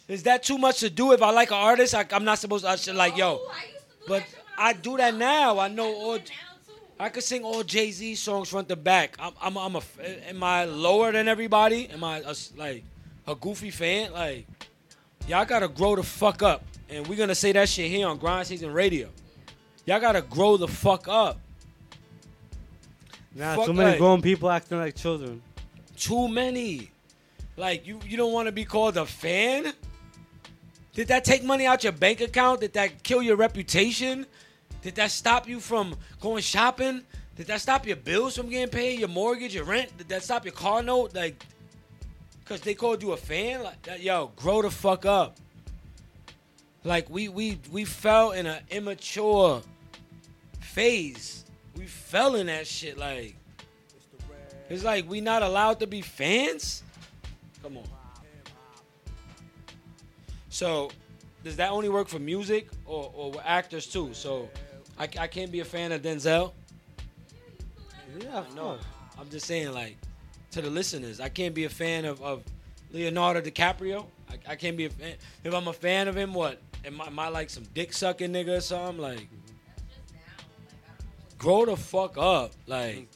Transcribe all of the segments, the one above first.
Is that too much to do? If I like an artist, I'm not supposed to. I should like, yo. But I do that now. I know all. I could sing all Jay-Z songs front to back. Am I lower than everybody? Am I like a goofy fan? Like, y'all gotta grow the fuck up. And we're gonna say that shit here on Grind Season Radio. Y'all gotta grow the fuck up. Nah, too many grown people acting like children. Too many. Like, you don't want to be called a fan? Did that take money out your bank account? Did that kill your reputation? Did that stop you from going shopping? Did that stop your bills from getting paid? Your mortgage, your rent? Did that stop your car note? Like, because they called you a fan? Like, yo, grow the fuck up. Like, we fell in an immature phase. We fell in that shit. Like, it's like we not allowed to be fans? Come on. So, does that only work for music or actors too? So, I can't be a fan of Denzel? Yeah, no. I'm just saying, like, to the listeners, I can't be a fan of Leonardo DiCaprio. I can't be a fan. If I'm a fan of him, what? Am I like some dick-sucking nigga or something? Like, grow the fuck up. Like,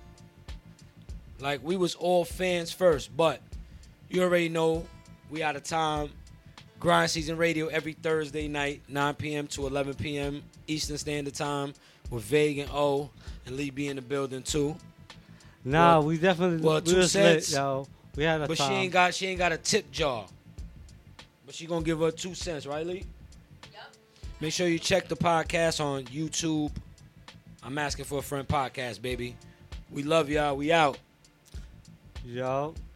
we was all fans first, but you already know we out of time. Grind Season Radio every Thursday night, 9 p.m. to 11 p.m. Eastern Standard Time with Vague and O and Lee B in the building too. Nah, we definitely. Well, 2 cents. Yo. We had a but time. she ain't got a tip jar. But she gonna give her 2 cents, right, Lee? Yep. Make sure you check the podcast on YouTube. I'm asking for a friend podcast, baby. We love y'all. We out. Yo.